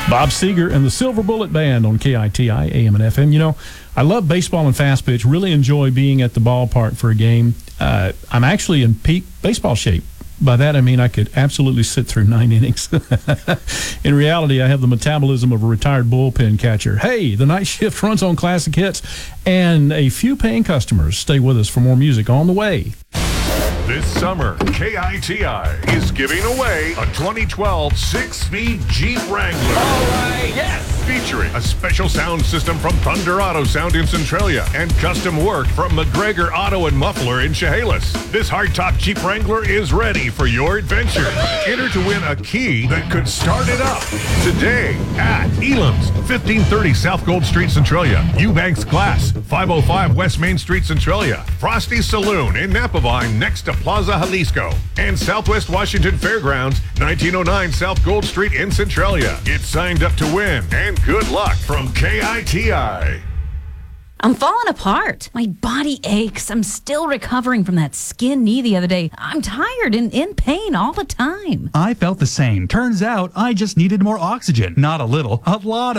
Bob Seger and the Silver Bullet Band on KITI, AM and FM. You know, I love baseball and fast pitch. Really enjoy being at the ballpark for a game. I'm actually in peak baseball shape. By that, I mean I could absolutely sit through 9 innings. In reality, I have the metabolism of a retired bullpen catcher. Hey, the night shift runs on classic hits, and a few paying customers. Stay with us for more music on the way. This summer, KITI is giving away a 2012 6-speed Jeep Wrangler. All right, yes! Featuring a special sound system from Thunder Auto Sound in Centralia and custom work from McGregor Auto and Muffler in Chehalis. This hardtop Jeep Wrangler is ready for your adventure. Enter to win a key that could start it up today at Elam's, 1530 South Gold Street, Centralia. Eubanks Glass, 505 West Main Street, Centralia. Frosty Saloon in Napavine next to Plaza Jalisco. And Southwest Washington Fairgrounds, 1909 South Gold Street in Centralia. Get signed up to win, and good luck from KITI. I'm falling apart. My body aches. I'm still recovering from that skin knee the other day. I'm tired and in pain all the time. I felt the same. Turns out I just needed more oxygen. Not a little, a lot